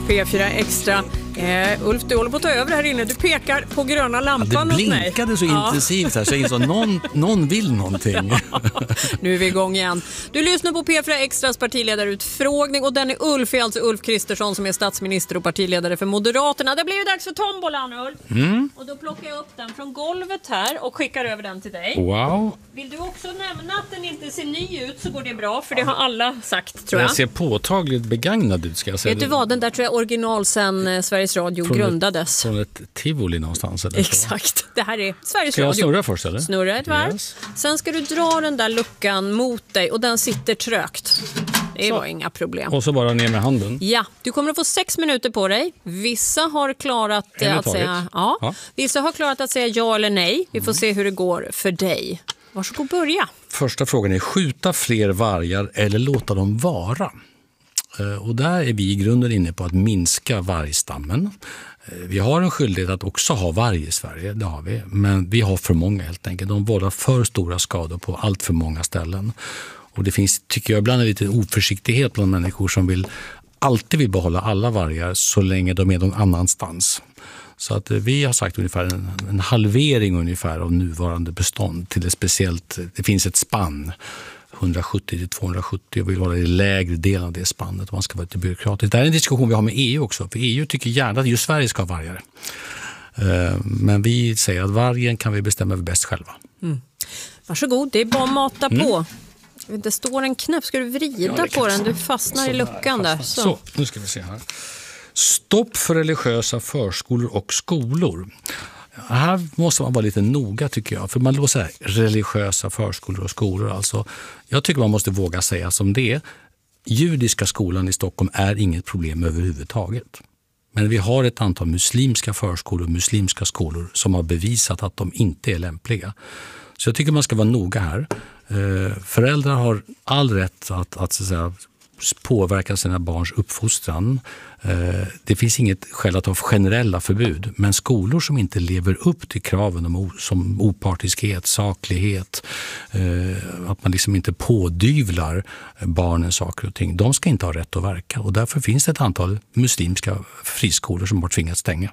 P4 Extra. Ulf, du håller på att ta över här inne. Du pekar på gröna lampan åt mig. Det blinkade så intensivt här så jag insåg någon vill någonting. Nu är vi igång igen. Du lyssnar på P4 Extras partiledarutfrågning och den är Ulf, är alltså Ulf Kristersson som är statsminister och partiledare för Moderaterna. Det blir ju dags för tombolan, Ulf. Och då plockar jag upp den från golvet här och skickar över den till dig. Wow. Vill du också nämna att den inte ser ny ut så går det bra, för det har alla sagt, tror jag. Jag ser påtagligt begagnad ut, ska jag säga. Vet du vad, den där tror jag är original sen Sveriges Radio grundades. Från ett tivoli någonstans. Eller exakt, det här är Sveriges ska Radio. Ska jag snurra först, eller? Snurra ett varv. Yes. Sen ska du dra den där luckan mot dig och den sitter trögt. Det var inga problem. Och så bara ner med handen. Ja, du kommer att få 6 minuter på dig. Vissa har klarat att säga Vissa har klarat att säga ja eller nej. Vi får se hur det går för dig. Varsågod, börja. Första frågan är: skjuta fler vargar eller låta dem vara? Och där är vi i grunden inne på att minska vargstammen. Vi har en skyldighet att också ha varg i Sverige, det har vi. Men vi har för många helt enkelt. De vållar för stora skador på allt för många ställen. Och det finns, tycker jag, ibland en lite oförsiktighet bland människor som alltid vill behålla alla vargar så länge de är någon annanstans. Så att vi har sagt ungefär en halvering ungefär av nuvarande bestånd till det finns ett spann 170-270 och vill vara i lägre del av det spannet om man ska vara lite byråkratiskt. Det är en diskussion vi har med EU också, för EU tycker gärna att just Sverige ska ha vargar. Men vi säger att vargen kan vi bestämma över bäst själva. Varsågod, det är bara att mata på. Det står en knapp, ska du vrida på den? Du fastnar i luckan där. Så, nu ska vi se här. Stopp för religiösa förskolor och skolor. Här måste man vara lite noga, tycker jag. För man låter säga religiösa förskolor och skolor. Alltså, jag tycker man måste våga säga som det. Judiska skolan i Stockholm är inget problem överhuvudtaget. Men vi har ett antal muslimska förskolor och muslimska skolor som har bevisat att de inte är lämpliga. Så jag tycker man ska vara noga här. Föräldrar har all rätt att så att säga, påverka sina barns uppfostran. Det finns inget skäl att ha generella förbud, men skolor som inte lever upp till kraven som opartiskhet, saklighet, att man liksom inte pådyvlar barnen saker och ting, de ska inte ha rätt att verka. Och därför finns det ett antal muslimska friskolor som har tvingats stänga.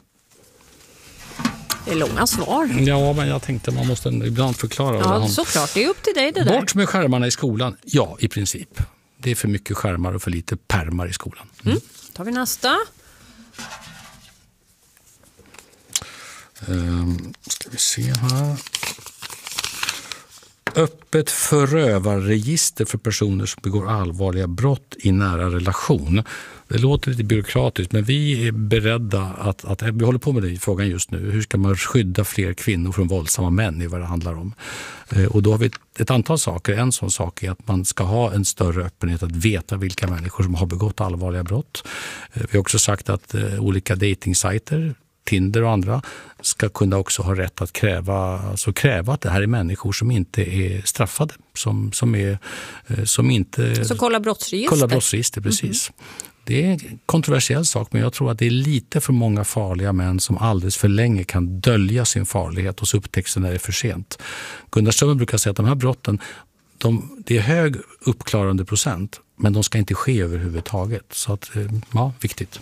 Det är långa svar. Ja, men jag tänkte man måste ibland förklara. Ja, såklart. Det är upp till dig det där. Bort med skärmarna i skolan. Ja, i princip. Det är för mycket skärmar och för lite pärmar i skolan. Tar vi nästa. Ska vi se här. Öppet förövarregister för personer som begår allvarliga brott i nära relation. Det låter lite byråkratiskt, men vi är beredda att vi håller på med den frågan just nu. Hur ska man skydda fler kvinnor från våldsamma män i vad det handlar om? Och då har vi ett antal saker. En sån sak är att man ska ha en större öppenhet att veta vilka människor som har begått allvarliga brott. Vi har också sagt att olika datingsajter, Tinder och andra, ska kunna också ha rätt att kräva att det här är människor som inte är straffade, som inte... Så kolla brottsregister. Kolla brottsregister, precis. Det är en kontroversiell sak, men jag tror att det är lite för många farliga män som alldeles för länge kan dölja sin farlighet och så upptäcks när det är för sent. Gunnar Strömmer brukar säga att de här brotten, det är hög uppklarande procent, men de ska inte ske överhuvudtaget. Så att, ja, viktigt.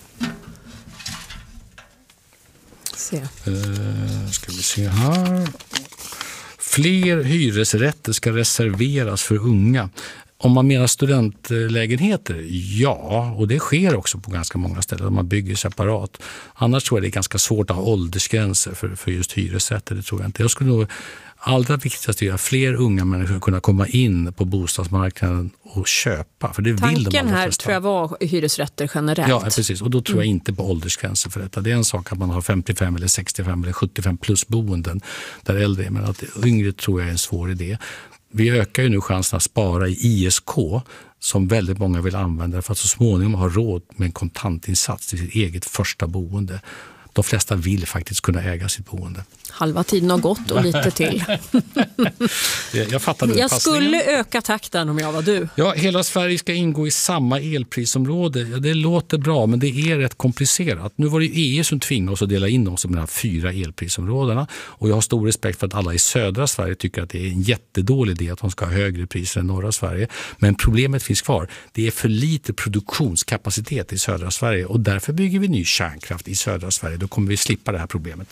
Ska vi se här. Fler hyresrätter ska reserveras för unga. Om man menar studentlägenheter, ja, och det sker också på ganska många ställen. Man bygger separat. Annars tror jag det är ganska svårt att ha åldersgränser för just hyresrätter, det tror jag inte. Jag skulle nog allra viktigast är att fler unga människor kunna komma in på bostadsmarknaden och köpa. För det vill de allra Tanken här flesta. tror jag var hyresrätter generellt. Ja, precis. Och då tror jag inte på åldersgränser för detta. Det är en sak att man har 55 eller 65 eller 75 plus boenden där äldre är. Men att yngre tror jag är en svår idé. Vi ökar ju nu chansen att spara i ISK som väldigt många vill använda för att så småningom ha råd med en kontantinsats till sitt eget första boende. De flesta vill faktiskt kunna äga sitt boende. Halva tiden har gått och lite till. Jag fattar den Jag passningen. skulle öka takten om jag var du. Ja, hela Sverige ska ingå i samma elprisområde. Ja, det låter bra, men det är rätt komplicerat. Nu var det EU som tvingade oss att dela in oss i de här 4 elprisområdena. Och jag har stor respekt för att alla i södra Sverige tycker att det är en jättedålig idé att de ska ha högre priser än norra Sverige. Men problemet finns kvar. Det är för lite produktionskapacitet i södra Sverige och därför bygger vi ny kärnkraft i södra Sverige. Då kommer vi slippa det här problemet.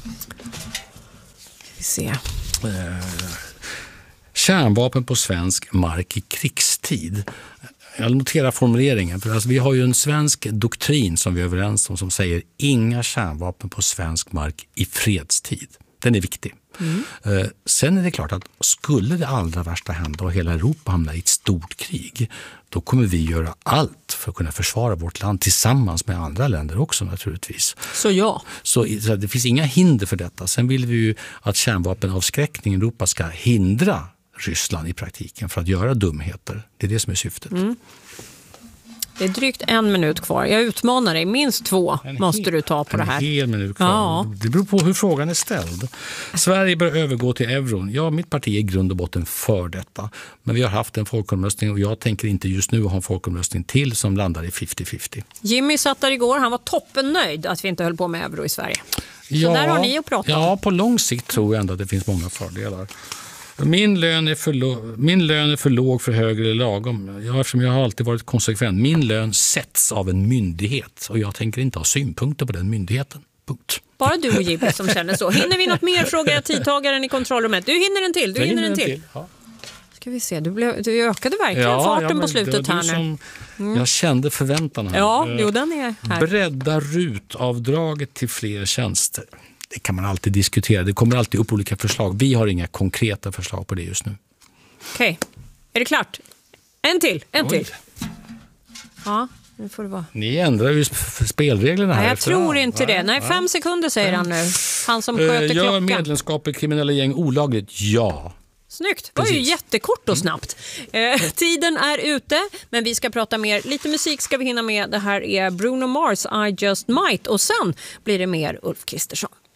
Vi ser. Kärnvapen på svensk mark i krigstid. Jag noterar formuleringen, för alltså vi har ju en svensk doktrin som vi är överens om som säger inga kärnvapen på svensk mark i fredstid. Den är viktig. Sen är det klart att skulle det allra värsta hända och hela Europa hamnar i ett stort krig, då kommer vi göra allt för att kunna försvara vårt land tillsammans med andra länder också naturligtvis. Så ja. Så det finns inga hinder för detta. Sen vill vi ju att kärnvapenavskräckningen i Europa ska hindra Ryssland i praktiken för att göra dumheter. Det är det som är syftet. Det är drygt 1 minut kvar. Jag utmanar dig. Minst 2 måste du ta på det här. En hel minut kvar. Ja. Det beror på hur frågan är ställd. Sverige bör övergå till euron. Ja, mitt parti är i grund och botten för detta. Men vi har haft en folkomröstning och jag tänker inte just nu ha en folkomröstning till som landar i 50-50. Jimmy satt där igår. Han var toppennöjd att vi inte höll på med euro i Sverige. Så där har ni att prata om. Ja, på lång sikt tror jag ändå att det finns många fördelar. Min lön är för låg, för hög eller lagom. Ja, eftersom jag har alltid varit konsekvent. Min lön sätts av en myndighet och jag tänker inte ha synpunkter på den myndigheten. Punkt. Bara du och Jimmy som känner så. Hinner vi något mer, frågar jag tidtagaren i kontrollrummet. Du hinner en till, du hinner en till. Ja. Ska vi se, du ökade verkligen farten på slutet här nu. Jag kände förväntan här. Ja, den är här. Bredda rutavdraget till fler tjänster. Det kan man alltid diskutera. Det kommer alltid upp olika förslag. Vi har inga konkreta förslag på det just nu. Okej. Är det klart? En till. Ja, nu får det vara. Ni ändrar ju spelreglerna här. Nej, jag tror inte det. Nej, 5 sekunder säger han nu. Han som sköter klockan. Gör medlemskap i kriminella gäng olagligt? Ja. Snyggt, det var ju jättekort och snabbt. Tiden är ute, men vi ska prata mer. Lite musik ska vi hinna med. Det här är Bruno Mars, I Just Might. Och sen blir det mer Ulf Kristersson.